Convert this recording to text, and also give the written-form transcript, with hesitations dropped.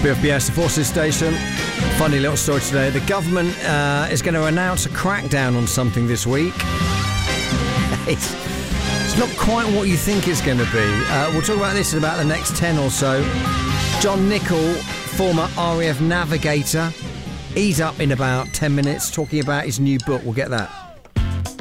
BFBS, the Forces Station. Funny little story today. The government is going to announce a crackdown on something this week. It's not quite what you think it's going to be. We'll talk about this in about the next 10 or so. John Nichol, former RAF navigator, he's up in about 10 minutes talking about his new book. We'll get that.